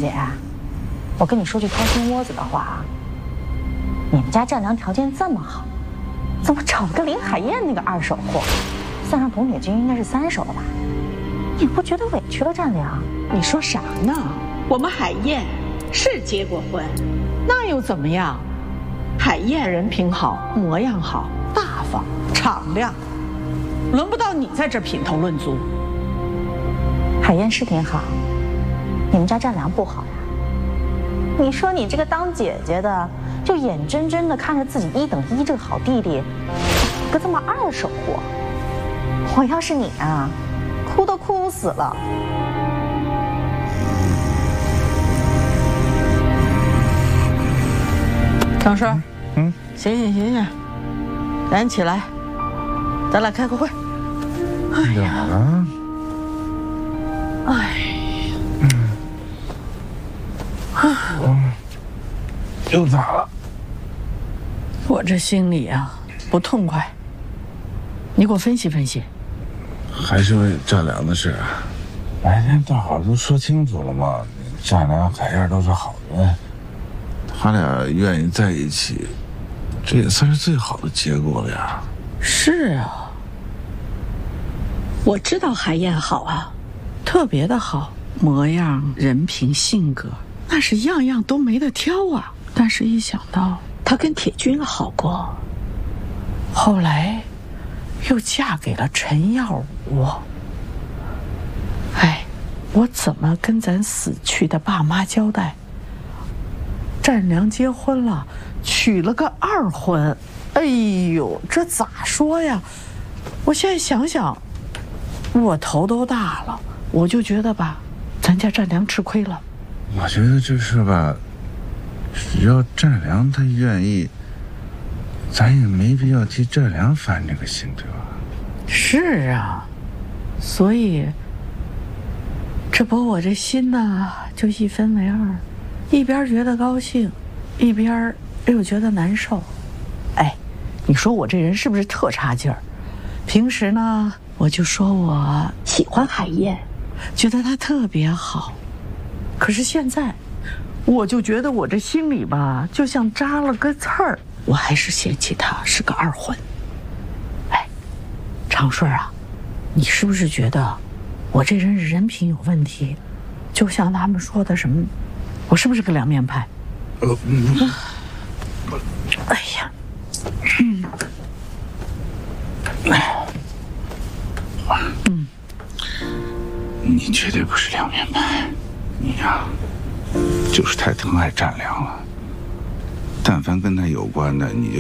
姐，我跟你说句掏心窝子的话啊，你们家战良条件这么好，怎么找个林海燕那个二手货？算上董铁军应该是3手了吧？你不觉得委屈了战良？ 你说啥呢？我们海燕是结过婚，那又怎么样？海燕人品好，模样好，大方敞亮，轮不到你在这品头论足。 海燕是挺好，你们家战良不好呀？你说你这个当姐姐的，就眼睁睁的看着自己1等1这个好弟弟，个这么二手货，我要是你啊，哭都哭死了。 张顺，醒，赶紧起来，咱俩开个会。 怎么了？又咋了？ 我这心里啊不痛快，你给我分析分析。 还是为战良的事啊？白天大伙都说清楚了嘛，战良、海燕都是好人，他俩愿意在一起，这也算是最好的结果了呀。 是啊，我知道海燕好啊，特别的好，模样、人品、性格，那是样样都没得挑啊。但是一想到她跟铁军好过，后来又嫁给了陈耀武，我怎么跟咱死去的爸妈交代？战良结婚了，娶了个2婚，哎呦，这咋说呀？我现在想想，我头都大了，我就觉得吧，咱家战良吃亏了。 我觉得这事吧，只要战良他愿意，咱也没必要替战良烦这个心，对吧？ 是啊，所以这不我这心呢就1分为2，一边觉得高兴，一边又觉得难受。你说我这人是不是特差劲儿？平时呢我就说我喜欢海燕，觉得她特别好，可是现在我就觉得我这心里吧就像扎了个刺儿，我还是嫌弃她是个2婚。长顺啊，你是不是觉得我这人品有问题？就像他们说的什么，我是不是个2面派？ 你绝对不是2面派，你呀，就是太疼爱战良了。但凡跟他有关的，你就